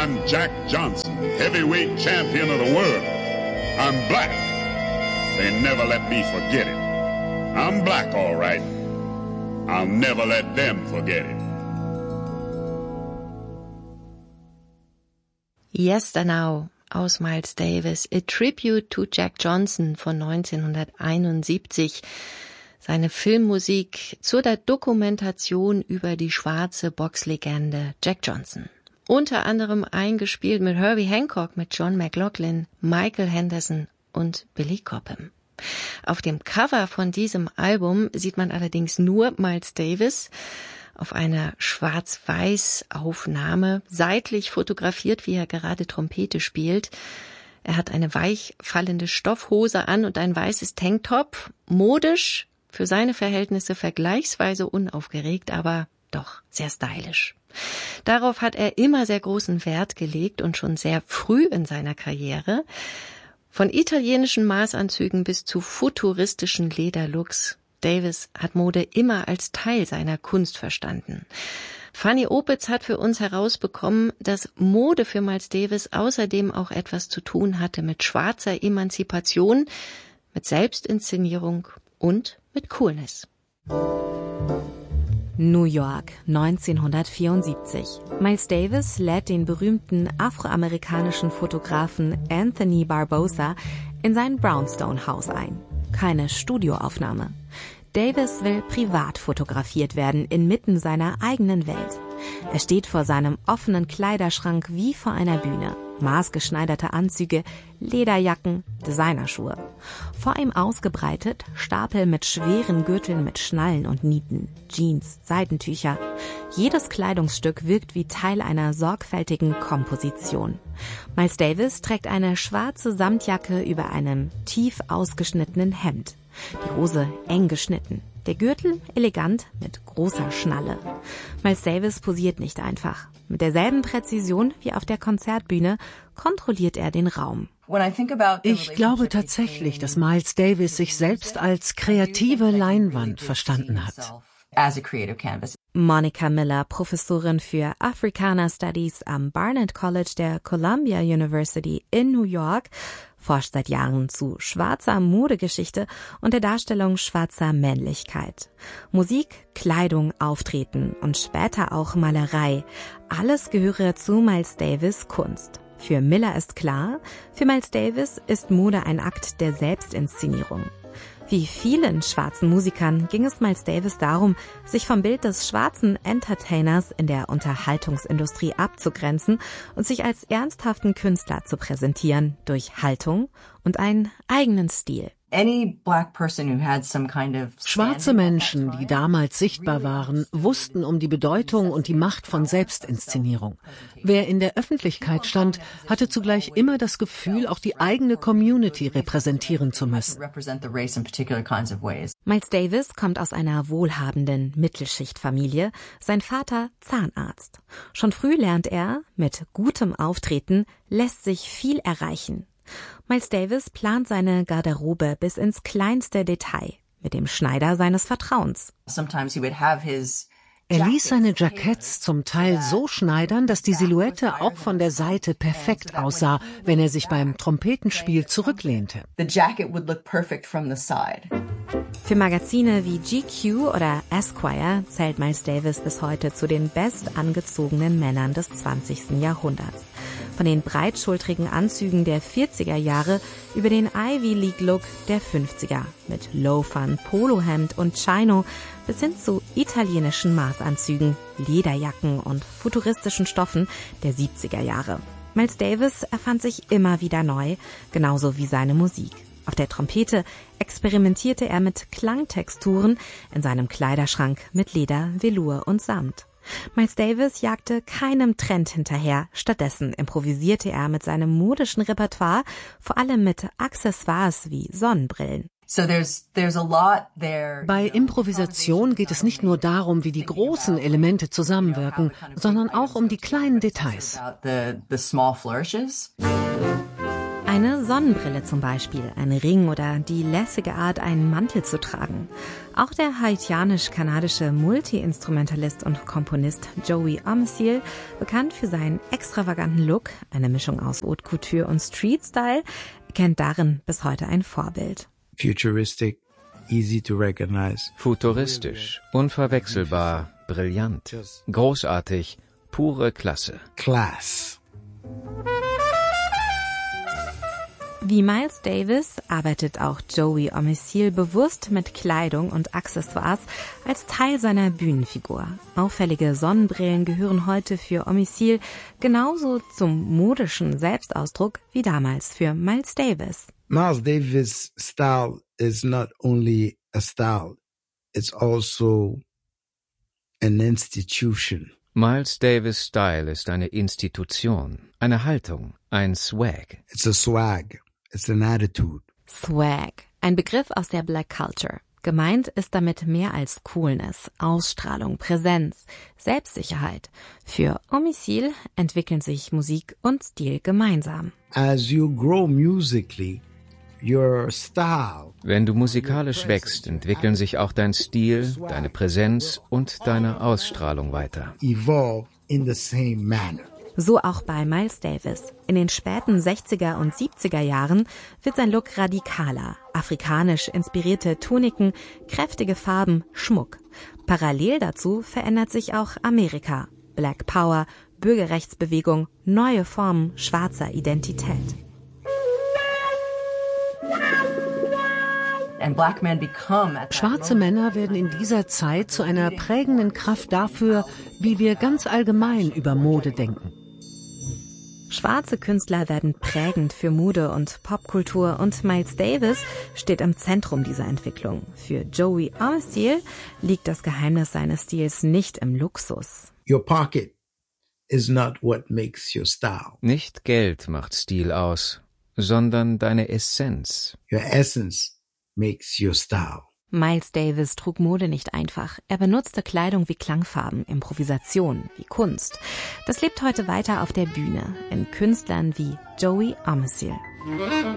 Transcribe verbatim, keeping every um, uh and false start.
I'm Jack Johnson, heavyweight champion of the world. I'm black. They never let me forget it. I'm black, all right. I'll never let them forget it. Yesternow aus Miles Davis, A Tribute to Jack Johnson von neunzehnhunderteinundsiebzig. Seine Filmmusik zur der Dokumentation über die schwarze Boxlegende Jack Johnson. Unter anderem eingespielt mit Herbie Hancock, mit John McLaughlin, Michael Henderson und Billy Cobham. Auf dem Cover von diesem Album sieht man allerdings nur Miles Davis auf einer Schwarz-Weiß-Aufnahme, seitlich fotografiert, wie er gerade Trompete spielt. Er hat eine weich fallende Stoffhose an und ein weißes Tanktop. Modisch, für seine Verhältnisse vergleichsweise unaufgeregt, aber doch sehr stylisch. Darauf hat er immer sehr großen Wert gelegt und schon sehr früh in seiner Karriere. Von italienischen Maßanzügen bis zu futuristischen Lederlooks. Davis hat Mode immer als Teil seiner Kunst verstanden. Fanny Opitz hat für uns herausbekommen, dass Mode für Miles Davis außerdem auch etwas zu tun hatte mit schwarzer Emanzipation, mit Selbstinszenierung und mit Coolness. New York, neunzehnhundertvierundsiebzig. Miles Davis lädt den berühmten afroamerikanischen Fotografen Anthony Barbosa in sein Brownstone-Haus ein. Keine Studioaufnahme. Davis will privat fotografiert werden, inmitten seiner eigenen Welt. Er steht vor seinem offenen Kleiderschrank wie vor einer Bühne. Maßgeschneiderte Anzüge, Lederjacken, Designerschuhe. Vor ihm ausgebreitet Stapel mit schweren Gürteln mit Schnallen und Nieten, Jeans, Seidentücher. Jedes Kleidungsstück wirkt wie Teil einer sorgfältigen Komposition. Miles Davis trägt eine schwarze Samtjacke über einem tief ausgeschnittenen Hemd. Die Hose eng geschnitten. Der Gürtel elegant mit großer Schnalle. Miles Davis posiert nicht einfach. Mit derselben Präzision wie auf der Konzertbühne kontrolliert er den Raum. Ich glaube tatsächlich, dass Miles Davis sich selbst als kreative Leinwand verstanden hat. Monica Miller, Professorin für Africana Studies am Barnard College der Columbia University in New York, forscht seit Jahren zu schwarzer Modegeschichte und der Darstellung schwarzer Männlichkeit. Musik, Kleidung, Auftreten und später auch Malerei. Alles gehöre zu Miles Davis Kunst. Für Miller ist klar, für Miles Davis ist Mode ein Akt der Selbstinszenierung. Wie vielen schwarzen Musikern ging es Miles Davis darum, sich vom Bild des schwarzen Entertainers in der Unterhaltungsindustrie abzugrenzen und sich als ernsthaften Künstler zu präsentieren durch Haltung und einen eigenen Stil. Schwarze Menschen, die damals sichtbar waren, wussten um die Bedeutung und die Macht von Selbstinszenierung. Wer in der Öffentlichkeit stand, hatte zugleich immer das Gefühl, auch die eigene Community repräsentieren zu müssen. Miles Davis kommt aus einer wohlhabenden Mittelschichtfamilie, sein Vater Zahnarzt. Schon früh lernt er, mit gutem Auftreten lässt sich viel erreichen. Miles Davis plant seine Garderobe bis ins kleinste Detail mit dem Schneider seines Vertrauens. Er ließ seine Jacketts zum Teil so schneidern, dass die Silhouette auch von der Seite perfekt aussah, wenn er sich beim Trompetenspiel zurücklehnte. Für Magazine wie G Q oder Esquire zählt Miles Davis bis heute zu den bestangezogenen Männern des zwanzigsten Jahrhunderts. Von den breitschultrigen Anzügen der vierziger Jahre über den Ivy League Look der fünfziger mit Loafern, Polohemd und Chino bis hin zu italienischen Maßanzügen, Lederjacken und futuristischen Stoffen der siebziger Jahre. Miles Davis erfand sich immer wieder neu, genauso wie seine Musik. Auf der Trompete experimentierte er mit Klangtexturen in seinem Kleiderschrank mit Leder, Velour und Samt. Miles Davis jagte keinem Trend hinterher, stattdessen improvisierte er mit seinem modischen Repertoire, vor allem mit Accessoires wie Sonnenbrillen. Bei Improvisation geht es nicht nur darum, wie die großen Elemente zusammenwirken, sondern auch um die kleinen Details. Eine Sonnenbrille zum Beispiel, ein Ring oder die lässige Art, einen Mantel zu tragen. Auch der haitianisch-kanadische Multi-Instrumentalist und Komponist Joey Omeciel, bekannt für seinen extravaganten Look, eine Mischung aus Haute Couture und Street-Style, kennt darin bis heute ein Vorbild. Futuristic, easy to recognize. Futuristisch, unverwechselbar, brillant, großartig, pure Klasse. Class. Wie Miles Davis arbeitet auch Joey Omeciel bewusst mit Kleidung und Accessoires als Teil seiner Bühnenfigur. Auffällige Sonnenbrillen gehören heute für Omeciel genauso zum modischen Selbstausdruck wie damals für Miles Davis. Miles Davis' style is not only a style, it's also an institution. Miles Davis' Style ist eine Institution, eine Haltung, ein Swag. It's a swag. It's an attitude. Swag, ein Begriff aus der Black Culture. Gemeint ist damit mehr als Coolness, Ausstrahlung, Präsenz, Selbstsicherheit. Für Omeciel entwickeln sich Musik und Stil gemeinsam. As you grow musically, your style. Wenn du musikalisch wächst, entwickeln sich auch dein Stil, deine Präsenz und deine Ausstrahlung weiter. Evolve in the same manner. So auch bei Miles Davis. In den späten sechziger und siebziger Jahren wird sein Look radikaler. Afrikanisch inspirierte Tuniken, kräftige Farben, Schmuck. Parallel dazu verändert sich auch Amerika. Black Power, Bürgerrechtsbewegung, neue Formen schwarzer Identität. Schwarze Männer werden in dieser Zeit zu einer prägenden Kraft dafür, wie wir ganz allgemein über Mode denken. Schwarze Künstler werden prägend für Mode und Popkultur und Miles Davis steht im Zentrum dieser Entwicklung. Für Joey Omeciel liegt das Geheimnis seines Stils nicht im Luxus. Your pocket is not what makes your style. Nicht Geld macht Stil aus, sondern deine Essenz. Your essence makes your style. Miles Davis trug Mode nicht einfach. Er benutzte Kleidung wie Klangfarben, Improvisation, wie Kunst. Das lebt heute weiter auf der Bühne, in Künstlern wie Joey Omeciel.